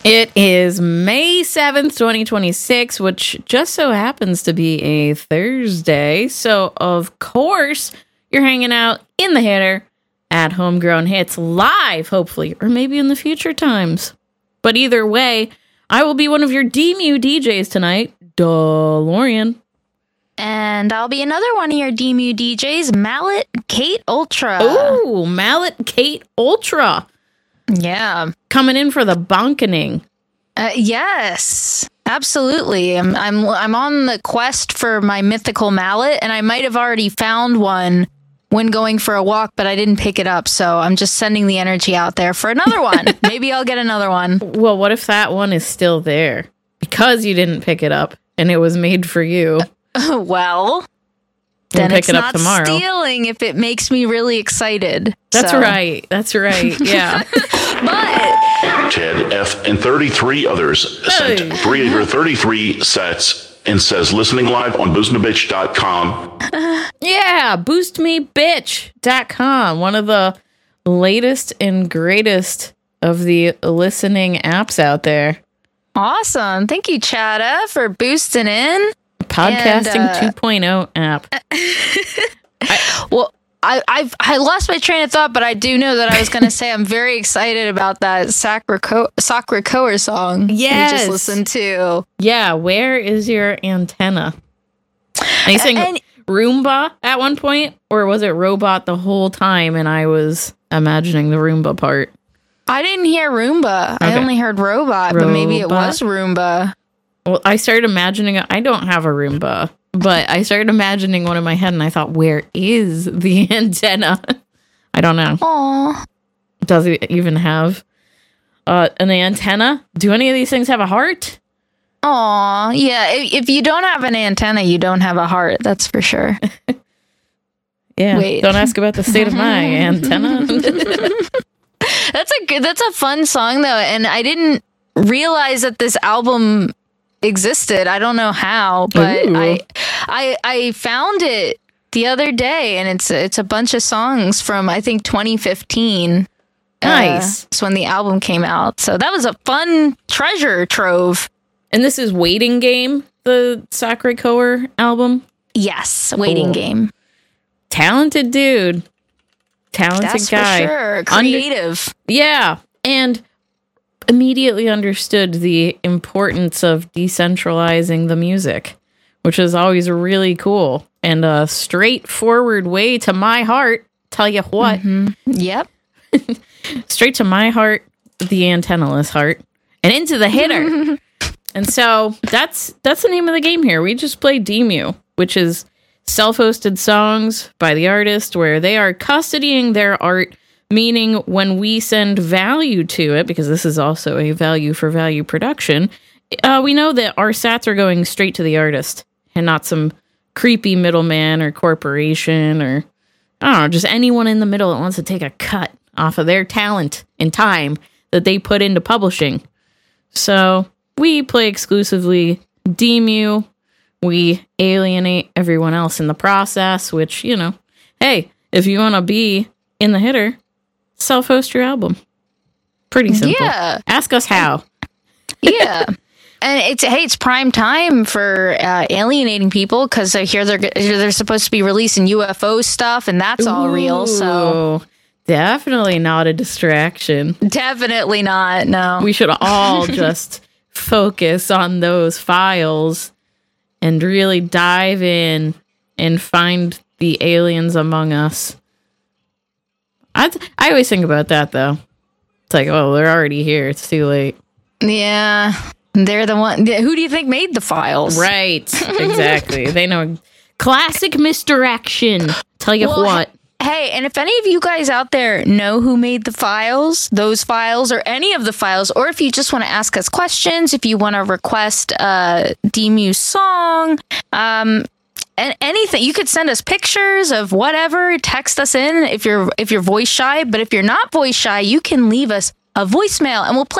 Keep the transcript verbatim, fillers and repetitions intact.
It is May seventh, twenty twenty-six, which just so happens to be a Thursday. So, of course, you're hanging out in the hitter at Homegrown Hits live, hopefully, or maybe in the future times. But either way, I will be one of your D M U D Js tonight, DeLorean. And I'll be another one of your D M U D Js, Mallet Kate Ultra. Ooh, Mallet Kate Ultra. Yeah. Coming in for the bonkening. Uh, yes, absolutely. I'm I'm I'm on the quest for my mythical mallet, and I might have already found one when going for a walk, but I didn't pick it up. So I'm just sending the energy out there for another one. Maybe I'll get another one. Well, what if that one is still there because you didn't pick it up and it was made for you? Well, then pick it's it up not tomorrow. Stealing if it makes me really excited. That's so. right. That's right. Yeah. But Ted F. and thirty-three others Hey. sent three of your thirty-three sets and says listening live on boostin a bitch dot com. Yeah. boost me bitch dot com. One of the latest and greatest of the listening apps out there. awesome. Thank you, Chada, for boosting in. Podcasting And, uh, two point oh app. Well, I I've, I lost my train of thought, but I do know that I was going to say I'm very excited about that Sakura Koer song Yes. we just listened to. Yeah. Where is your antenna? And you saying And- Roomba at one point, or was it robot the whole time and I was imagining the Roomba part? I didn't hear Roomba. I Okay. only heard robot, but maybe it Robot. was Roomba. Well, I started imagining, I don't have a Roomba, but I started imagining one in my head and I thought, where is the antenna? I don't know. Aw. Does it even have uh, an antenna? Do any of these things have a heart? Aw. Yeah, if, if you don't have an antenna, you don't have a heart. That's for sure. Yeah. Wait. Don't ask about the state of my antenna. That's a good, that's a fun song though, and I didn't realize that this album existed. I don't know how, but Ooh. I I I found it the other day, and it's it's a bunch of songs from I think twenty fifteen. Nice. Uh, it's when the album came out, so that was a fun treasure trove. And this is Waiting Game, the Sakura Koer album. Yes, waiting Cool. game. Talented dude. Talented That's guy. for sure. Under- Creative. Yeah. And immediately understood the importance of decentralizing the music, which is always really cool and a straightforward way to my heart. Tell you what, Mhm. Yep. straight to my heart, the antennaless heart, and into the hitter. And so that's that's the name of the game here. We just play D M U, which is self-hosted songs by the artist where they are custodying their art, meaning when we send value to it, because this is also a value for value production, uh, we know that our sats are going straight to the artist and not some creepy middleman or corporation or, I don't know, just anyone in the middle that wants to take a cut off of their talent and time that they put into publishing. So we play exclusively D M U. We alienate everyone else in the process, which, you know, hey, if you want to be in the hitter, self-host your album. Pretty simple. Yeah. Ask us how. Yeah. And it's hey, it's prime time for uh, alienating people because I hear they're they're supposed to be releasing U F O stuff, and that's all real. So Ooh, definitely not a distraction. definitely not. No. We should all just focus on those files and really dive in and find the aliens among us. I I always think about that though. It's like, oh, they're already here. It's too late. Yeah, they're the one. Who do you think made the files? Right. Exactly. They know. Classic misdirection. Tell you Well, what. Hey, and if any of you guys out there know who made the files, those files, or any of the files, or if you just want to ask us questions, if you want to request a D M U song, um, and anything, you could send us pictures of whatever. Text us in if you're if you're voice shy. But if you're not voice shy, you can leave us a voicemail, and we'll play